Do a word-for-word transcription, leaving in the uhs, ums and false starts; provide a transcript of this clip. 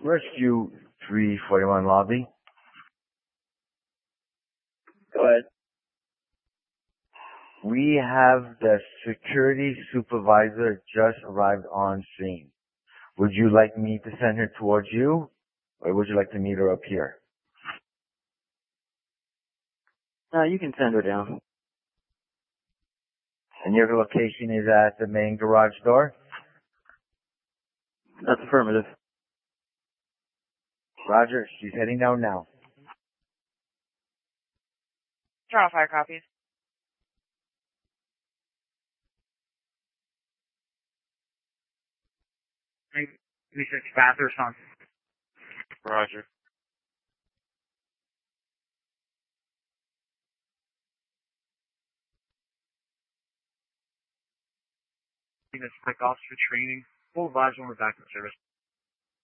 Rescue three forty-one lobby. Go ahead. We have the security supervisor just arrived on scene. Would you like me to send her towards you, or would you like to meet her up here? Uh, you can send her down. And your location is at the main garage door? That's affirmative. Roger, she's heading down now. Draw fire copies. three six Bathurst on. Roger. This quick officer training. Full advise when we're back in service.